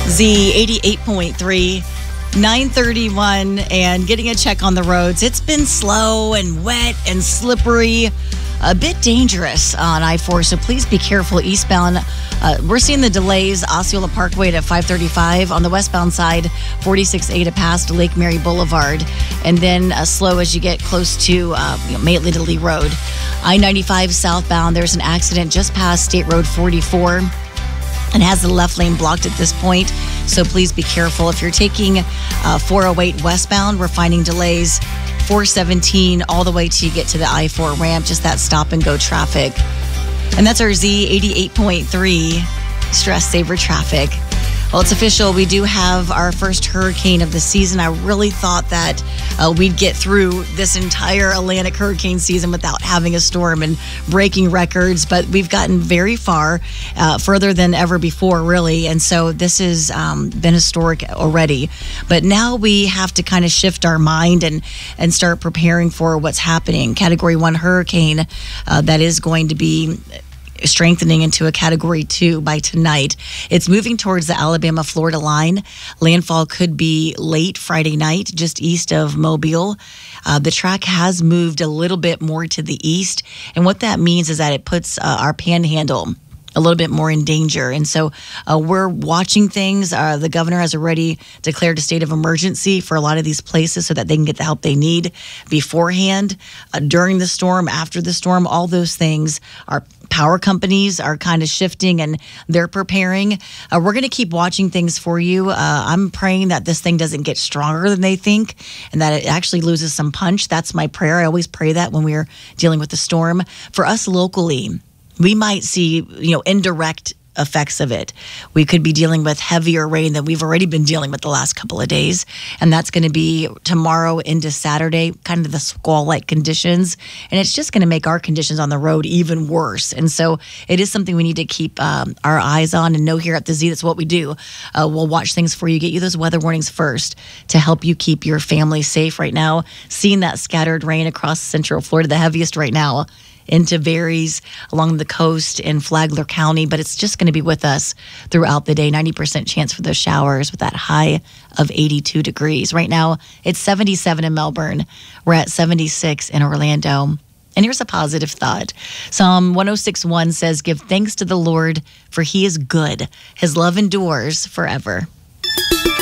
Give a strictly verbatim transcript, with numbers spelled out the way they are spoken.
Z eighty-eight point three, nine thirty-one, and getting a check on the roads. It's been slow and wet and slippery, a bit dangerous on I four, so please be careful eastbound. Uh, we're seeing the delays, Osceola Parkway at five thirty-five. On the westbound side, forty-six A to pass to Lake Mary Boulevard, and then uh, slow as you get close to uh, you know, Maitland to Lee Road. I ninety-five southbound, there's an accident just past State Road forty-four. And has the left lane blocked at this point, so please be careful. If you're taking uh, four oh eight westbound, we're finding delays four seventeen all the way till you get to the I four ramp, just that stop and go traffic. And that's our Z eighty-eight point three Stress Saver Traffic. Well, it's official. We do have our first hurricane of the season. I really thought that uh, we'd get through this entire Atlantic hurricane season without having a storm and breaking records, but we've gotten very far, uh, further than ever before, really. And so this has um, been historic already. But now we have to kind of shift our mind and, and start preparing for what's happening. Category one hurricane uh, that is going to be strengthening into a category two by tonight. It's moving towards the Alabama-Florida line. Landfall could be late Friday night, just east of Mobile. Uh, the track has moved a little bit more to the east, and what that means is that it puts uh, our panhandle a little bit more in danger. And so uh, we're watching things. Uh, the governor has already declared a state of emergency for a lot of these places so that they can get the help they need beforehand, uh, during the storm, after the storm. All those things. Our power companies are kind of shifting and they're preparing. Uh, we're going to keep watching things for you. Uh, I'm praying that this thing doesn't get stronger than they think and that it actually loses some punch. That's my prayer. I always pray that when we're dealing with the storm. For us locally, we might see, you know, indirect effects of it. We could be dealing with heavier rain than we've already been dealing with the last couple of days. And that's going to be tomorrow into Saturday, kind of the squall-like conditions. And it's just going to make our conditions on the road even worse. And so it is something we need to keep um, our eyes on and know here at the Z. That's what we do. Uh, we'll watch things for you, get you those weather warnings first to help you keep your family safe right now. Seeing that scattered rain across Central Florida, the heaviest right now, into Varies along the coast in Flagler County, but it's just going to be with us throughout the day. ninety percent chance for those showers with that high of eighty-two degrees. Right now, it's seventy-seven in Melbourne. We're at seventy-six in Orlando. And here's a positive thought. Psalm one oh six one says, "Give thanks to the Lord, for he is good. His love endures forever."